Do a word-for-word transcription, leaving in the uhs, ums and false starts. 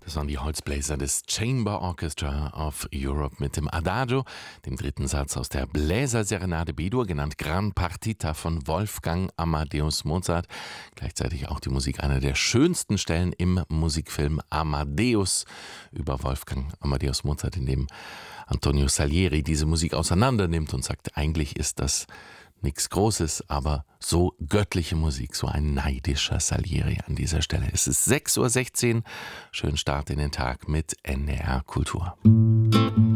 Das waren die Holzbläser des Chamber Orchestra of Europe mit dem Adagio, dem dritten Satz aus der Bläserserenade B-Dur, genannt Gran Partita von Wolfgang Amadeus Mozart. Gleichzeitig auch die Musik einer der schönsten Stellen im Musikfilm Amadeus über Wolfgang Amadeus Mozart, in dem Antonio Salieri diese Musik auseinandernimmt und sagt, eigentlich ist das nichts Großes, aber so göttliche Musik, so ein neidischer Salieri an dieser Stelle. Es ist sechs Uhr sechzehn, schönen Start in den Tag mit N D R Kultur.